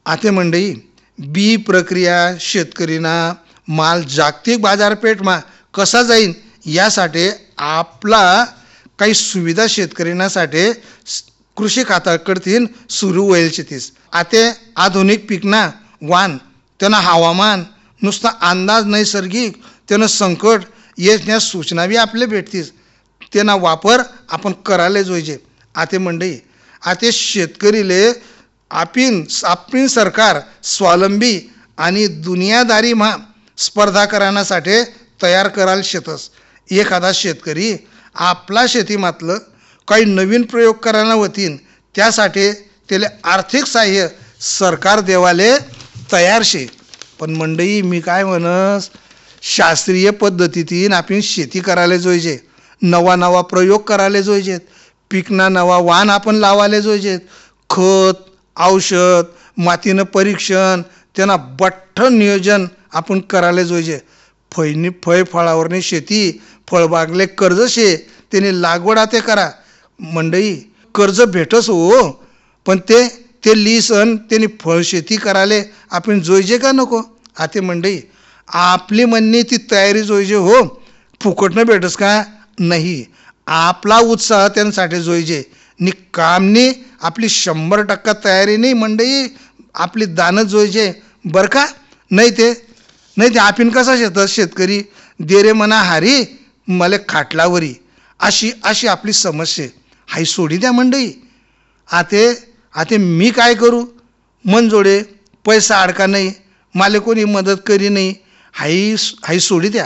आते मंडई बी प्रक्रिया शेतकरीना माल जागतिक बाजारपेठमा कसा जाईन यासाठी आपला काही सुविधा शेतकऱ्यांसाठी कृषी खात्याकडतीन सुरू होईल शेतीस. आते आधुनिक पिकना वान त्यांना हवामान नुसता अंदाज नैसर्गिक त्यांना संकट येण्यास सूचना बी आपले भेटतीस. त्यांना वापर आपण करायला जोईजे. आते मंडई आते शेतकरीले आपीन सरकार स्वावलंबी आणि दुनियादारीमा स्पर्धा करण्यासाठी तयार करायला शेतस. एखादा शेतकरी आपला शेतीमातलं काही नवीन प्रयोग करायला होतीन त्यासाठी त्याला आर्थिक सहाय्य सरकार देवाले तयार शे. पण मंडई मी काय म्हणस, शास्त्रीय पद्धतीतीन आपण शेती करायला जोईजे, नवा नवा प्रयोग करायला जोईजेत, पिकना नवा वाण आपण लावायला जोईजेत, खत औषध मातीनं परीक्षण त्यांना बठ्ठ नियोजन आपण करायला जोईजे. फळ फळावरनी शेती फळबागले कर्ज शे त्याने लागवड ते करा. मंडई कर्ज भेटस हो, पण ते लिसन त्यांनी फळ शेती करायला आपण जोईजे का नको. आते मंडई आपली म्हणणी ती तयारी जोईजे हो, फुकटनं भेटस का नाही. आपला उत्साह त्यांसाठी जोईजे नि कामनी आपली 100% तयारी नाही मंडई, आपली दानं जोईजे बरं का. नाही ते आपण कसा शेतकरी देरे म्हणा हारी मला खाटलावरी अशी आपली समस्या हाय सोडी द्या मंडई. आते मी काय करू, मन जोडे पैसा अडका नाही, मला कोणी मदत करी नाही, हाई सोडी द्या.